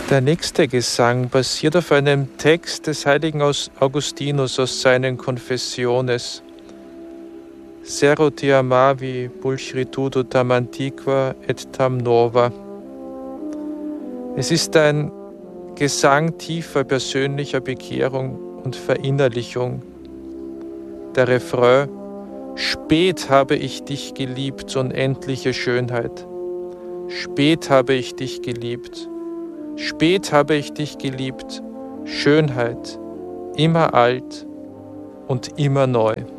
Der nächste Gesang basiert auf einem Text des heiligen Augustinus aus seinen Confessiones. Sero ti amavi pulchritudo tam antiqua et tam nova. Es ist ein Gesang tiefer persönlicher Bekehrung und Verinnerlichung. Der Refrain: Spät habe ich dich geliebt, unendliche Schönheit. Spät habe ich dich geliebt. Spät habe ich dich geliebt, Schönheit, immer alt und immer neu.